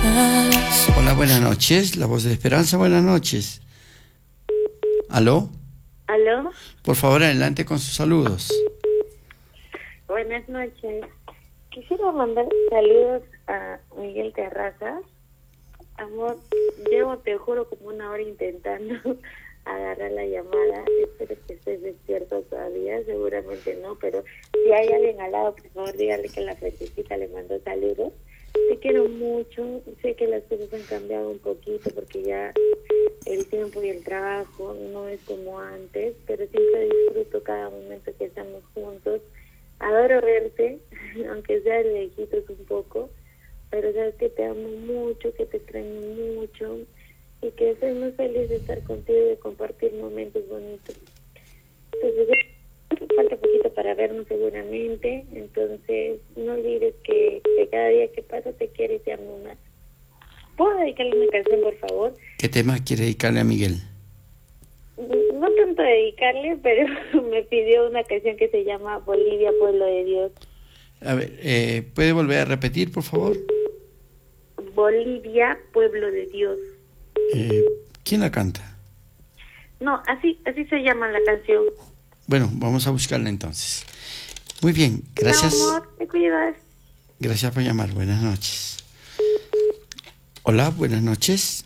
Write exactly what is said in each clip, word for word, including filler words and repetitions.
Hola, buenas noches. La voz de Esperanza, buenas noches. ¿Aló? ¿Aló? Por favor, adelante con sus saludos. Buenas noches. Quisiera mandar saludos a Miguel Terrazas. Amor, llevo, te juro, como una hora intentando agarrar la llamada. Espero que estés despierto todavía, seguramente no, pero si hay alguien al lado, por favor, dígale que la frentecita le mandó saludos. Te quiero mucho, sé que las cosas han cambiado un poquito porque ya el tiempo y el trabajo no es como antes, pero siempre disfruto cada momento que estamos juntos. Adoro verte, aunque sea de lejitos un poco, pero sabes que te amo mucho, que te extraño mucho y que estoy muy feliz de estar contigo y de compartir momentos bonitos. Entonces, falta poquito para vernos seguramente, entonces no olvides que, que cada día que pasa te quiero y te amo más. ¿Puedo dedicarle una canción, por favor? ¿Qué tema quiere dedicarle a Miguel? No tanto dedicarle, pero me pidió una canción que se llama Bolivia, Pueblo de Dios. A ver, eh, ¿puede volver a repetir, por favor? Bolivia, Pueblo de Dios. Eh, ¿Quién la canta? No, así así se llama la canción. Bueno, vamos a buscarla entonces. Muy bien, gracias. No, amor, te cuidas. Gracias por llamar. Buenas noches. Hola, buenas noches.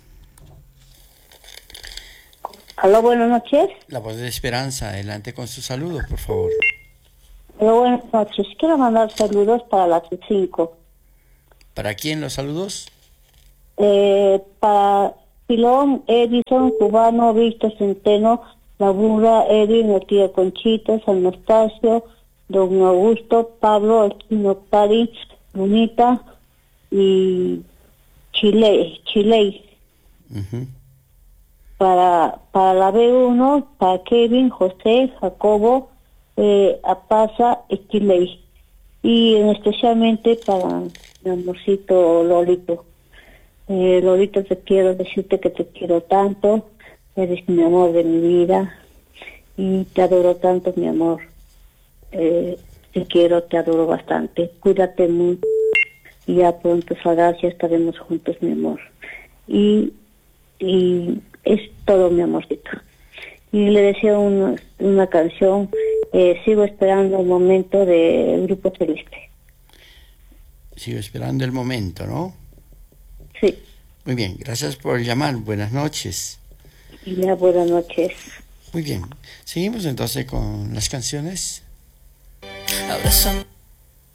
Hola, buenas noches. La voz de Esperanza, adelante con sus saludos, por favor. Hola, buenas noches. Quiero mandar saludos para las cinco. ¿Para quién los saludos? Eh, para Pilón, Edison, Cubano, Víctor Centeno, La Burra, Edwin, la tía Conchita, San Anastasio, Don Augusto, Pablo, Aquino Pari, Lunita y Chile, Chile. Uh-huh. Para, para la B uno, para Kevin, José, Jacobo, eh, Apaza y Chile. Y especialmente para mi amorcito Lolito. Eh, Lolito, te quiero decirte que te quiero tanto, eres mi amor de mi vida y te adoro tanto, mi amor. Eh, te quiero, te adoro bastante. Cuídate mucho y ya pronto sabrás, ya estaremos juntos, mi amor. Y, y es todo, mi amorcito. Y le deseo una, una canción, eh, Sigo esperando el momento de Grupo Celeste. Sigo esperando el momento, ¿no? Sí. Muy bien, gracias por llamar. Buenas noches. Y ya, buenas noches. Muy bien, seguimos entonces con las canciones. Abrazando.